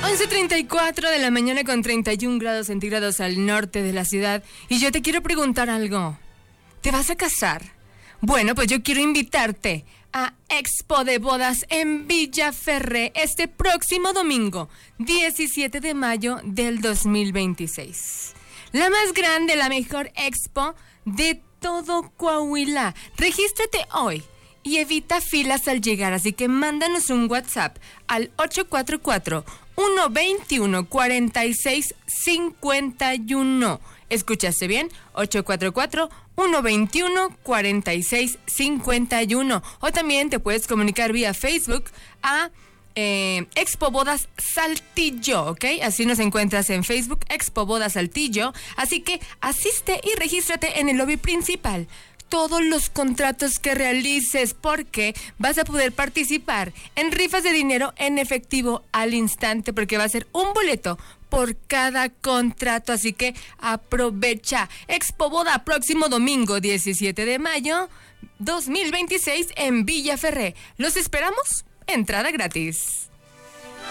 11:34 de la mañana con 31 grados centígrados al norte de la ciudad. Y yo te quiero preguntar algo. ¿Te vas a casar? Bueno, pues yo quiero invitarte a Expo de Bodas en Villaferré este próximo domingo, 17 de mayo del 2026. La más grande, la mejor expo de todo Coahuila. Regístrate hoy y evita filas al llegar, así que mándanos un WhatsApp al 844-121-4651. ¿Escuchaste bien? 844-121-4651. O también te puedes comunicar vía Facebook a Expo Bodas Saltillo, ¿ok? Así nos encuentras en Facebook, Expo Bodas Saltillo. Así que asiste y regístrate en el lobby principal. Todos los contratos que realices, porque vas a poder participar en rifas de dinero en efectivo al instante, porque va a ser un boleto por cada contrato, así que aprovecha. Expo Boda, próximo domingo 17 de mayo 2026 en Villaferré. Los esperamos, entrada gratis.